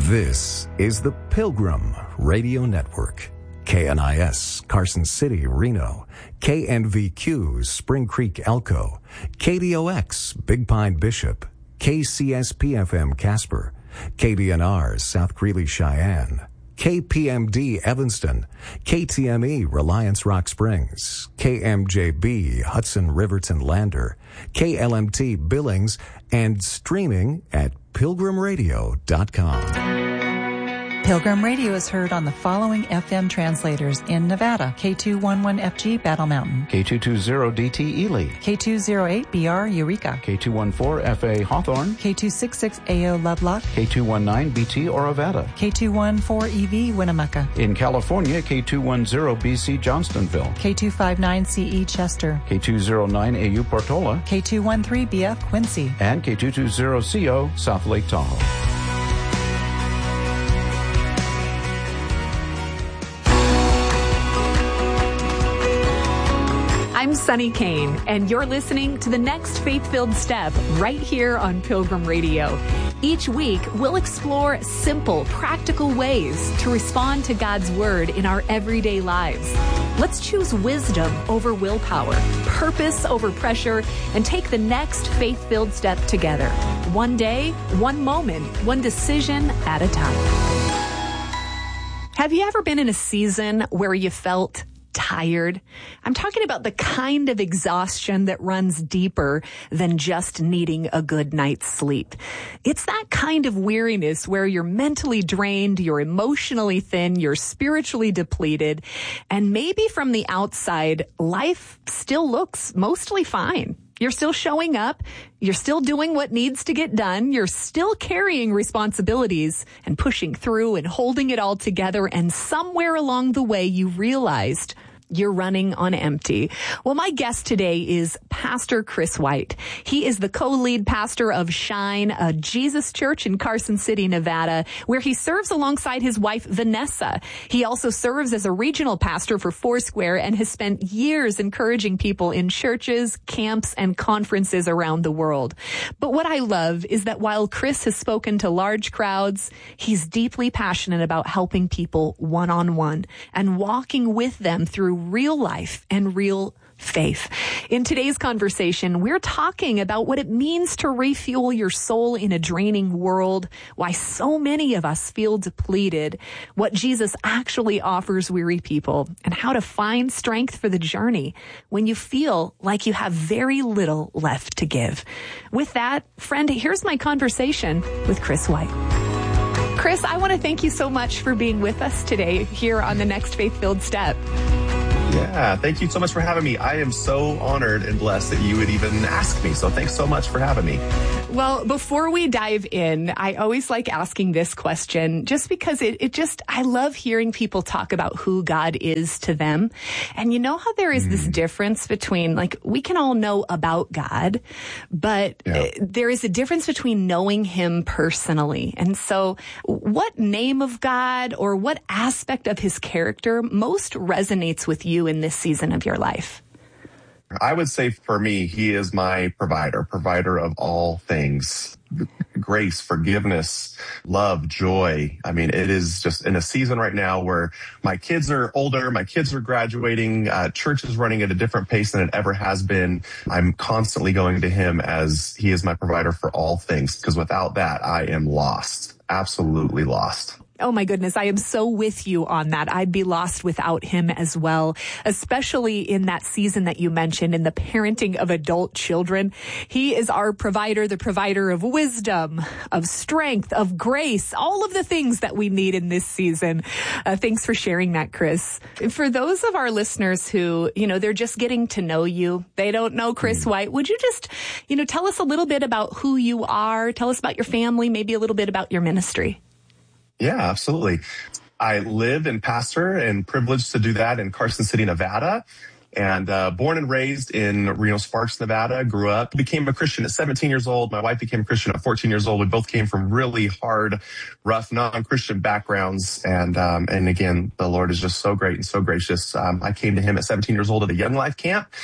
This is the Pilgrim Radio Network. KNIS, Carson City, Reno. KNVQ, Spring Creek, Elko. KDOX, Big Pine, Bishop. KCSP-FM, Casper. KDNR, South Greeley, Cheyenne. KPMD, Evanston. KTME, Reliance Rock Springs. KMJB, Hudson, Riverton, Lander. KLMT, Billings, and streaming at pilgrimradio.com. Pilgrim Radio is heard on the following FM translators in Nevada: K211FG Battle Mountain, K220DT Ely, K208BR Eureka, K214FA Hawthorne, K266AO Lovelock, K219BT Orovada, K214EV Winnemucca, in California, K210BC Johnstonville, K259CE Chester, K209AU Portola, K213BF Quincy, and K220CO South Lake Tahoe. I'm Sunny Kane, and you're listening to the next Faith-Filled Step right here on Pilgrim Radio. Each week, we'll explore simple, practical ways to respond to God's Word in our everyday lives. Let's choose wisdom over willpower, purpose over pressure, and take the next faith-filled step together. One day, one moment, one decision at a time. Have you ever been in a season where you felt tired? I'm talking about the kind of exhaustion that runs deeper than just needing a good night's sleep. It's that kind of weariness where you're mentally drained, you're emotionally thin, you're spiritually depleted, and maybe from the outside, life still looks mostly fine. You're still showing up. You're still doing what needs to get done. You're still carrying responsibilities and pushing through and holding it all together. And somewhere along the way, you realized you're running on empty. Well, my guest today is Pastor Chris White. He is the co-lead pastor of Shine, a Jesus church in Carson City, Nevada, where he serves alongside his wife, Vanessa. He also serves as a regional pastor for Foursquare and has spent years encouraging people in churches, camps, and conferences around the world. But what I love is that while Chris has spoken to large crowds, he's deeply passionate about helping people one-on-one and walking with them through real life and real faith. In today's conversation, we're talking about what it means to refuel your soul in a draining world, why so many of us feel depleted, what Jesus actually offers weary people, and how to find strength for the journey when you feel like you have very little left to give. With that, friend, here's my conversation with Chris White. Chris, I want to thank you so much for being with us today here on the Next Faith-Filled Step. Yeah, thank you so much for having me. I am so honored and blessed that you would even ask me. So thanks so much for having me. Well, before we dive in, I always like asking this question just because I love hearing people talk about who God is to them. And you know how there is this difference between, like, we can all know about God, but there is a difference between knowing him personally. And so what name of God or what aspect of his character most resonates with you in this season of your life? I would say for me, he is my provider of all things. Grace, forgiveness, love, joy. I mean, it is just in a season right now where my kids are older, my kids are graduating, church is running at a different pace than it ever has been. I'm constantly going to him as he is my provider for all things, because without that, I am lost, absolutely lost. Oh my goodness, I am so with you on that. I'd be lost without him as well, especially in that season that you mentioned in the parenting of adult children. He is our provider, the provider of wisdom, of strength, of grace, all of the things that we need in this season. Thanks for sharing that, Chris. For those of our listeners who, they're just getting to know you, they don't know Chris White, would you just, tell us a little bit about who you are? Tell us about your family, maybe a little bit about your ministry. Yeah, absolutely. I live and pastor and privileged to do that in Carson City, Nevada. And born and raised in Reno Sparks, Nevada, grew up, became a Christian at 17 years old. My wife became a Christian at 14 years old. We both came from really hard, rough, non-Christian backgrounds. And again, the Lord is just so great and so gracious. I came to him at 17 years old at a Young Life camp.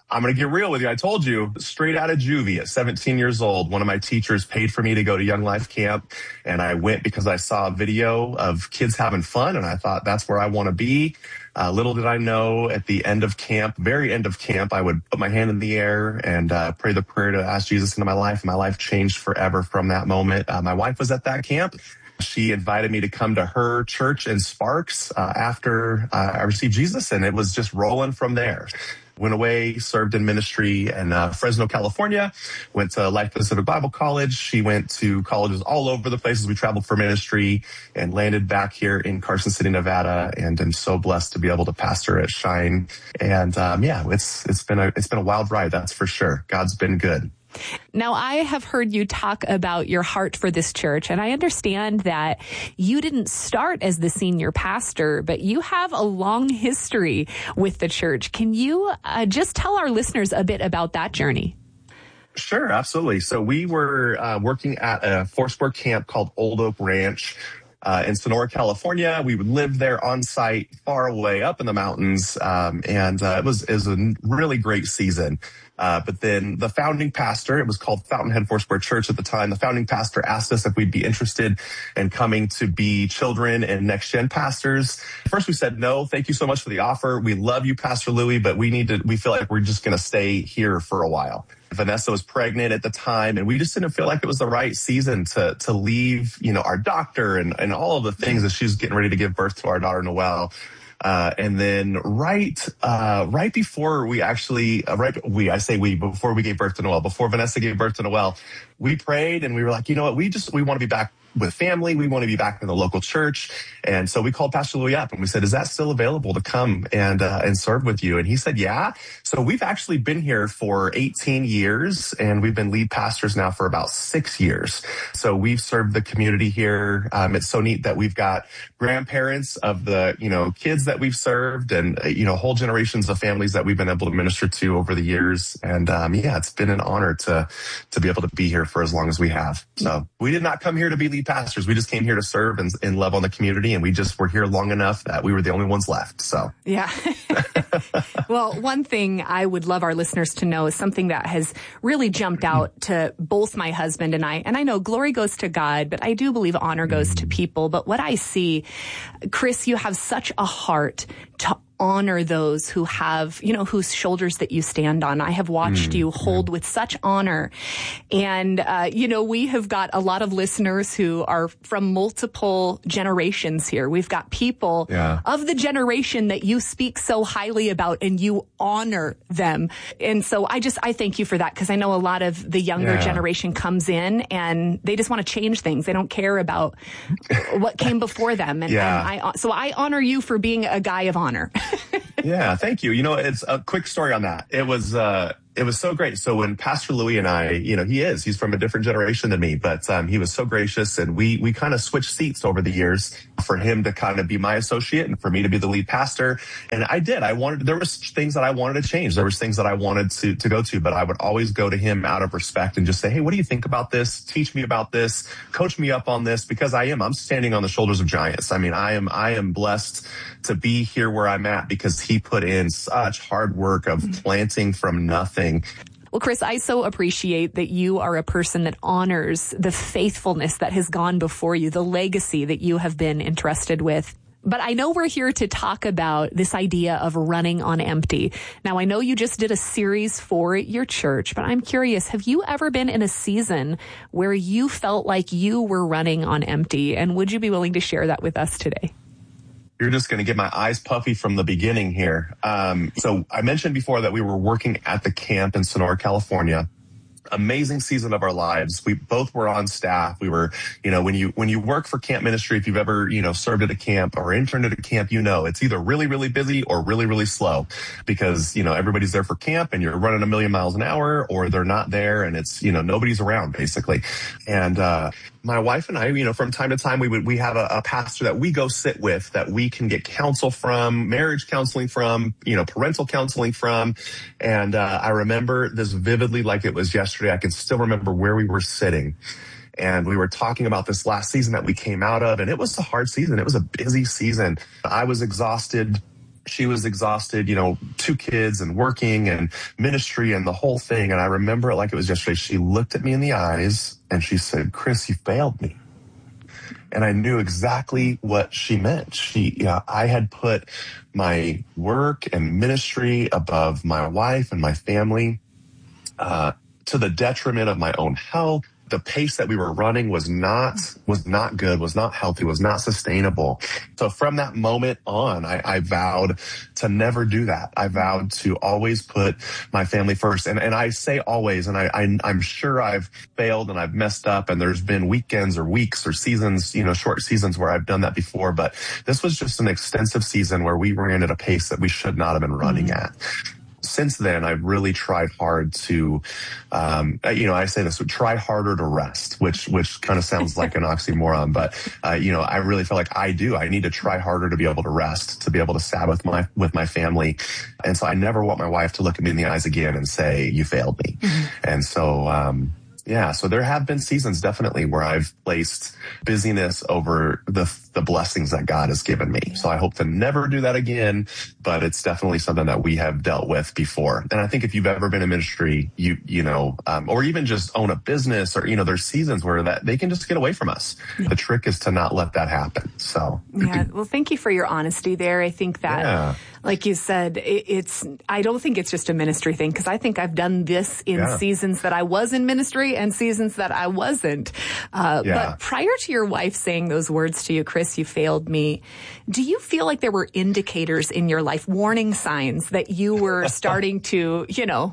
I'm going to get real with you. I told you, straight out of juvie at 17 years old, one of my teachers paid for me to go to Young Life Camp. And I went because I saw a video of kids having fun. And I thought that's where I want to be. Little did I know at the end of camp, very end of camp, I would put my hand in the air and pray the prayer to ask Jesus into my life. And my life changed forever from that moment. My wife was at that camp. She invited me to come to her church in Sparks after I received Jesus. And it was just rolling from there. Went away, served in ministry in Fresno, California, went to Life Pacific Bible College. She went to colleges all over the places we traveled for ministry and landed back here in Carson City, Nevada. And I'm so blessed to be able to pastor at Shine. And it's been a wild ride, that's for sure. God's been good. Now, I have heard you talk about your heart for this church, and I understand that you didn't start as the senior pastor, but you have a long history with the church. Can you just tell our listeners a bit about that journey? Sure, absolutely. So we were working at a Foursquare camp called Old Oak Ranch in Sonora, California. We would live there on site, far away up in the mountains, and it was a really great season. But then the founding pastor, it was called Fountainhead Foursquare Church at the time. The founding pastor asked us if we'd be interested in coming to be children and next gen pastors. First we said, no, thank you so much for the offer. We love you, Pastor Louie, but we feel like we're just going to stay here for a while. Vanessa was pregnant at the time, and we just didn't feel like it was the right season to leave, our doctor and all of the things that she's getting ready to give birth to our daughter, Noelle. And then right before we actually, before we gave birth to Noelle, before Vanessa gave birth to Noelle, we prayed and we were like, you know what, we want to be back with family. We want to be back in the local church. And so we called Pastor Louie up and we said, is that still available to come and serve with you? And he said, yeah. So we've actually been here for 18 years and we've been lead pastors now for about 6 years. So we've served the community here. It's so neat that we've got grandparents of the, kids that we've served and, whole generations of families that we've been able to minister to over the years. And, it's been an honor to be able to be here for as long as we have. So we did not come here to be lead pastors. We just came here to serve and love on the community. And we just were here long enough that we were the only ones left. So, yeah. Well, one thing I would love our listeners to know is something that has really jumped out to both my husband and I know glory goes to God, but I do believe honor goes to people. But what I see, Chris, you have such a heart to honor those who have, whose shoulders that you stand on. I have watched you hold with such honor. And, we have got a lot of listeners who are from multiple generations here. We've got people of the generation that you speak so highly about and you honor them. And so I thank you for that because I know a lot of the younger generation comes in and they just want to change things. They don't care about what came before them. And I honor you for being a guy of honor. Yeah, thank you. It's a quick story on that. It was so great. So when Pastor Louie and I, he's from a different generation than me, but he was so gracious and we kind of switched seats over the years for him to kind of be my associate and for me to be the lead pastor. And I did. There was things that I wanted to change. There was things that I wanted to go to, but I would always go to him out of respect and just say, hey, what do you think about this? Teach me about this. Coach me up on this because I'm standing on the shoulders of giants. I mean, I am blessed to be here where I'm at because he put in such hard work of planting from nothing. Well, Chris, I so appreciate that you are a person that honors the faithfulness that has gone before you, the legacy that you have been entrusted with. But I know we're here to talk about this idea of running on empty. Now, I know you just did a series for your church, but I'm curious, have you ever been in a season where you felt like you were running on empty? And would you be willing to share that with us today? You're just going to get my eyes puffy from the beginning here. So I mentioned before that we were working at the camp in Sonora, California. Amazing season of our lives. We both were on staff. We were, when you work for camp ministry, if you've ever, served at a camp or interned at a camp, it's either really, really busy or really, really slow because, everybody's there for camp and you're running 1,000,000 miles an hour or they're not there and it's, nobody's around basically. And, my wife and I, from time to time, we have a pastor that we go sit with that we can get counsel from, marriage counseling from, parental counseling from. And I remember this vividly like it was yesterday. I can still remember where we were sitting. And we were talking about this last season that we came out of. And it was a hard season. It was a busy season. I was exhausted. she was exhausted, 2 kids and working and ministry and the whole thing. And I remember it like it was yesterday. She looked at me in the eyes and she said, "Chris, you failed me." And I knew exactly what she meant. I had put my work and ministry above my wife and my family, to the detriment of my own health. The pace that we were running was not good, was not healthy, was not sustainable. So from that moment on, I vowed to never do that. I vowed to always put my family first. And I say always, and I'm sure I've failed and I've messed up, and there's been weekends or weeks or seasons, short seasons where I've done that before. But this was just an extensive season where we ran at a pace that we should not have been running at. Since then, I've really tried hard to, I say this, try harder to rest, which kind of sounds like an oxymoron, but, I really feel like I need to try harder to be able to rest, to be able to Sabbath with my family. And so I never want my wife to look at me in the eyes again and say, "You failed me." Mm-hmm. And so, so there have been seasons definitely where I've placed busyness over the blessings that God has given me. So I hope to never do that again, but it's definitely something that we have dealt with before. And I think if you've ever been in ministry, or even just own a business, or, there's seasons where that they can just get away from us. Yeah. The trick is to not let that happen. So, yeah. Well, thank you for your honesty there. I think that, like you said, I don't think it's just a ministry thing, because I think I've done this in seasons that I was in ministry and seasons that I wasn't. But prior to your wife saying those words to you, "Chris, you failed me," do you feel like there were indicators in your life, warning signs that you were starting to,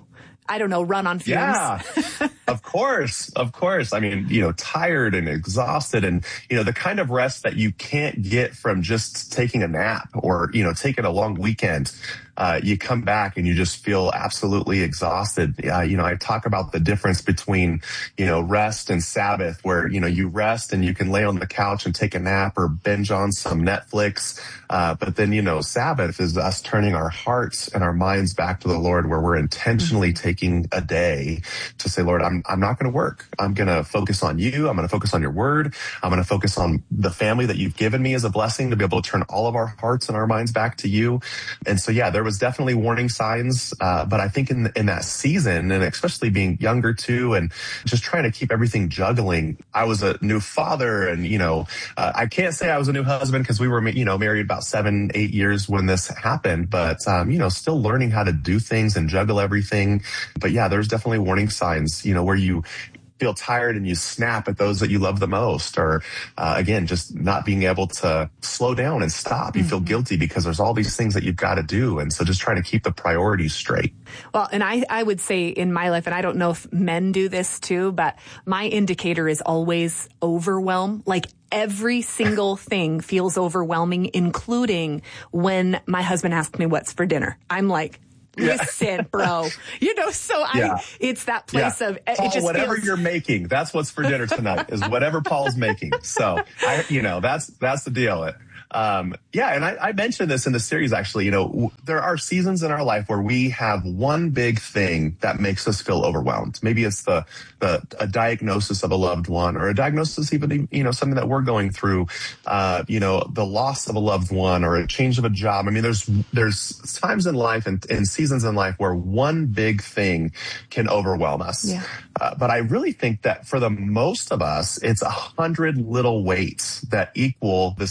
run on fumes? Yeah, of course. I mean, tired and exhausted, and, the kind of rest that you can't get from just taking a nap or, taking a long weekend. You come back and you just feel absolutely exhausted. I talk about the difference between, rest and Sabbath, where, you rest and you can lay on the couch and take a nap or binge on some Netflix. But then, Sabbath is us turning our hearts and our minds back to the Lord, where we're intentionally taking a day to say, "Lord, I'm not going to work. I'm going to focus on you. I'm going to focus on your word. I'm going to focus on the family that you've given me as a blessing, to be able to turn all of our hearts and our minds back to you." And so, there was definitely warning signs. But I think in that season, and especially being younger too, and just trying to keep everything juggling, I was a new father, and, I can't say I was a new husband, because we were, married about 7-8 years when this happened, but, still learning how to do things and juggle everything. But there's definitely warning signs, where you feel tired and you snap at those that you love the most, or again, just not being able to slow down and stop. You feel guilty because there's all these things that you've got to do. And so just trying to keep the priorities straight. Well, and I would say in my life, and I don't know if men do this too, but my indicator is always overwhelm. Like every single thing feels overwhelming, including when my husband asks me what's for dinner. I'm like, listen, bro, it's that place of, Paul, it just whatever feels... you're making, that's what's for dinner tonight, is whatever Paul's making. So that's the deal. And I mentioned this in the series, actually. There are seasons in our life where we have one big thing that makes us feel overwhelmed. Maybe it's a diagnosis of a loved one, or a diagnosis, even, something that we're going through, the loss of a loved one, or a change of a job. I mean, there's times in life and seasons in life where one big thing can overwhelm us. Yeah. But I really think that for the most of us, it's 100 little weights that equal the